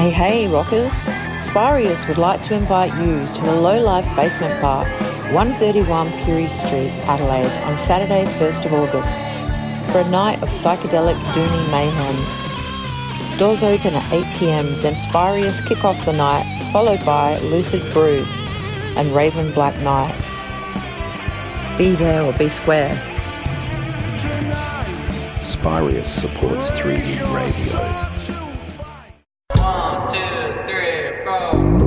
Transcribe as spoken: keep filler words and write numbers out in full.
Hey, hey, rockers. Spirius would like to invite you to the Low Life Basement Bar, one thirty-one Pirie Street, Adelaide, on Saturday, first of August, for a night of psychedelic Dooney mayhem. Doors open at eight p.m, then Spirius kick off the night, followed by Lucid Brew and Raven Black Knight. Be there or be square. Spirius supports three D radio.